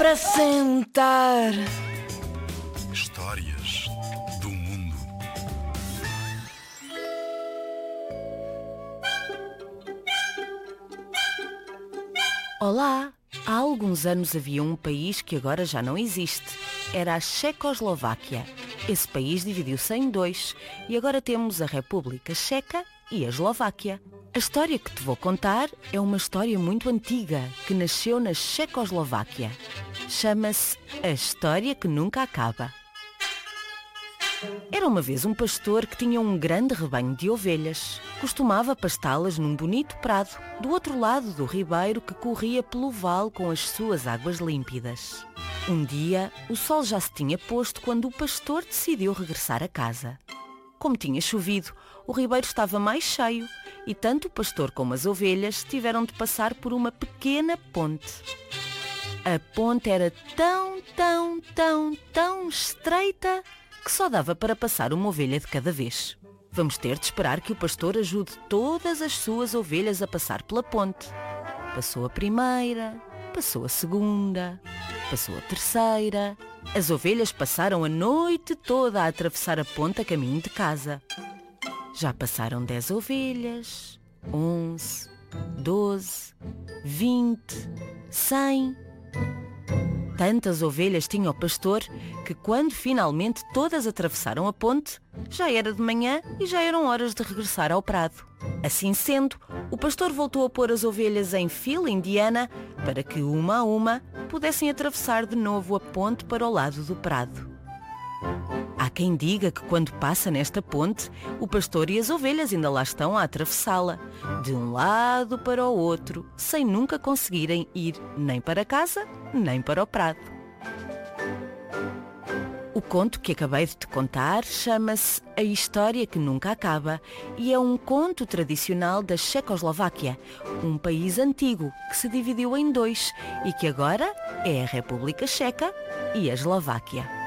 para sentar. Histórias do mundo. Olá! Há alguns anos havia um país que agora já não existe. Era a Checoslováquia. Esse país dividiu-se em dois e agora temos a República Checa e a Eslováquia. A história que te vou contar é uma história muito antiga que nasceu na Checoslováquia. Chama-se A História que Nunca Acaba. Era uma vez um pastor que tinha um grande rebanho de ovelhas. Costumava pastá-las num bonito prado, do outro lado do ribeiro que corria pelo vale com as suas águas límpidas. Um dia, o sol já se tinha posto quando o pastor decidiu regressar a casa. Como tinha chovido, o ribeiro estava mais cheio e tanto o pastor como as ovelhas tiveram de passar por uma pequena ponte. A ponte era tão estreita que só dava para passar uma ovelha de cada vez. Vamos ter de esperar que o pastor ajude todas as suas ovelhas a passar pela ponte. Passou a primeira, passou a segunda, passou a terceira. As ovelhas passaram a noite toda a atravessar a ponte a caminho de casa. Já passaram 10 ovelhas, 11, 12, 20, 100... Tantas ovelhas tinha o pastor que quando finalmente todas atravessaram a ponte, já era de manhã e já eram horas de regressar ao prado. Assim sendo, o pastor voltou a pôr as ovelhas em fila indiana para que, uma a uma, pudessem atravessar de novo a ponte para o lado do prado. Há quem diga que quando passa nesta ponte, o pastor e as ovelhas ainda lá estão a atravessá-la, de um lado para o outro, sem nunca conseguirem ir nem para casa, nem para o prado. O conto que acabei de te contar chama-se A História que Nunca Acaba e é um conto tradicional da Checoslováquia, um país antigo que se dividiu em dois e que agora é a República Checa e a Eslováquia.